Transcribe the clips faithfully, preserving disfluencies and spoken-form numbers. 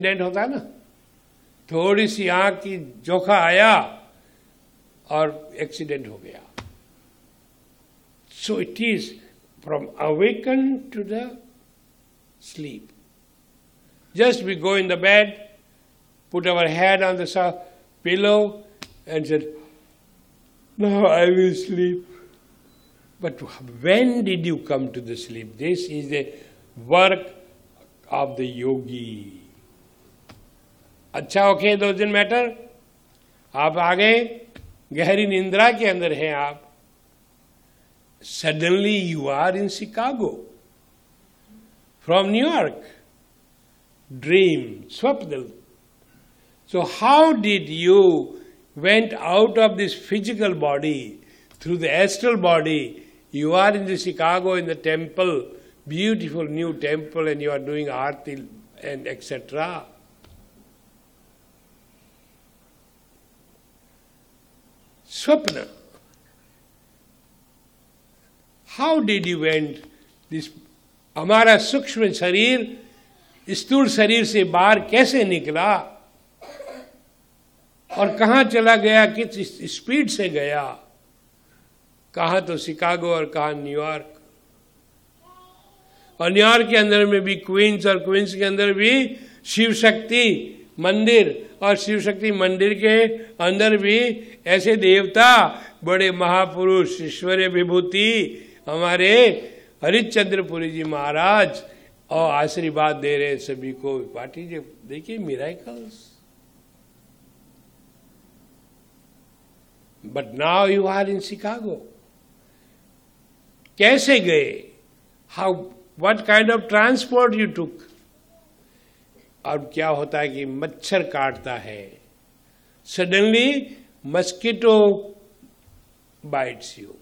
Accident होता है ना, थोड़ी सी आंख की जोखा आया और एक्सीडेंट हो गया. So it is from awaken to the sleep. Just we go in the bed, put our head on the pillow and said, now I will sleep. But when did you come to the sleep? This is the work of the yogi. अच्छा okay, doesn't matter. आप आ गए, गहरी निंद्रा के अंदर हैं आप. Suddenly you are in Chicago. From New York, dream, swapna. So how did you went out of this physical body through the astral body? You are in the Chicago in the temple, beautiful new temple, and you are doing aarti and et cetera. Swapna. How did you went this? हमारा सूक्ष्म शरीर स्थूल शरीर से बाहर कैसे निकला और कहाँ चला गया, किस स्पीड से गया? कहाँ तो शिकागो और कहाँ न्यूयॉर्क. और न्यूयॉर्क के अंदर में भी क्वींस, और क्वींस के अंदर भी शिव शक्ति मंदिर, और शिव शक्ति मंदिर के अंदर भी ऐसे देवता, बड़े महापुरुष, ईश्वरीय विभूति हमारे हरिश्चंद्रपुरी जी महाराज, और आशीर्वाद दे रहे सभी को. पाटी जी देखिए miracles. But now you are in Chicago. कैसे गए? How, what kind of transport you took? अब क्या होता है कि मच्छर काटता है, suddenly mosquito bytes you,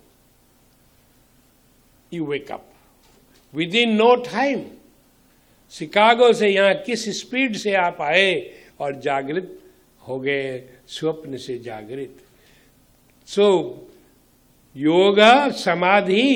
you wake up with in no time. Chicago से यहां किस स्पीड से आप आए और जागृत हो गए, स्वप्न से जागृत. सो योगा समाधि,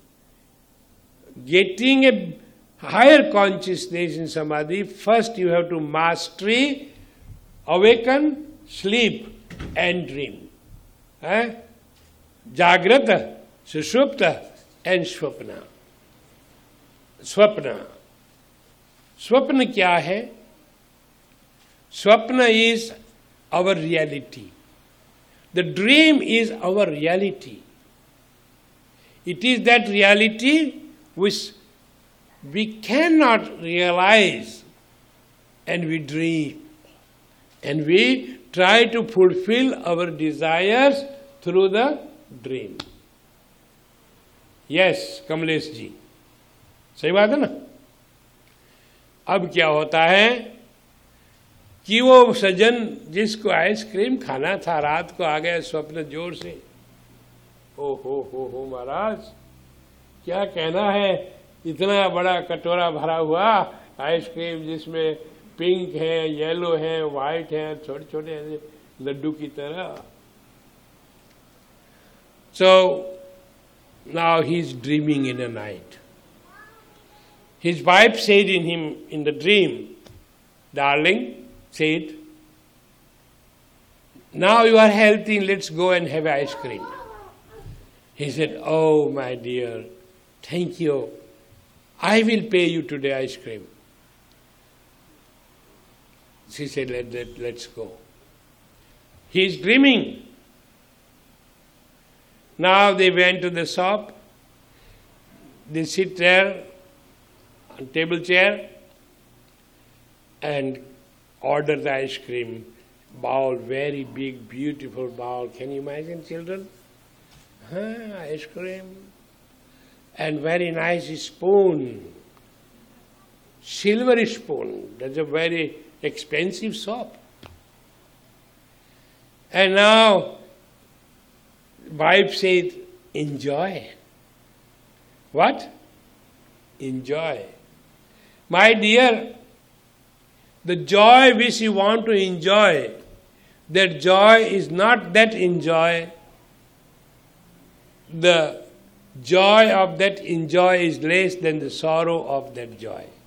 getting a higher consciousness in समाधि, first you have to mastery awaken, sleep and dream. है जागृत, सुषुप्त एंड स्वप्न. स्वप्न, स्वप्न क्या है? स्वप्न is our reality. The dream is our reality. It is that reality which we can not realise, and we dream, and we try to fulfil our desires through the dream. Yes Kamlesh ji, सही बात है ना. अब क्या होता है कि वो सज्जन जिसको आइसक्रीम खाना था, रात को आ गया स्वप्न जोर से. ओ हो हो हो महाराज, क्या कहना है, इतना बड़ा कटोरा भरा हुआ आइसक्रीम जिसमें पिंक है, येलो है, व्हाइट है, छोटे छोटे लड्डू की तरह. So now he is dreaming in a night. His wife said in him in the dream, darling, said, now you are healthy, let's go and have ice cream. He said, oh my dear, thank you. I will pay you today ice cream. She said, let, let, let's go. He is dreaming. Now they went to the shop. They sit there on table chair and order the ice cream bowl, very big, beautiful bowl. Can you imagine, children? Huh, ice cream. And very nice spoon, silver spoon. That's a very expensive shop. And now, wife said, enjoy. What? Enjoy. My dear, the joy which you want to enjoy, that joy is not that enjoy. The joy of that enjoy is less than the sorrow of that joy.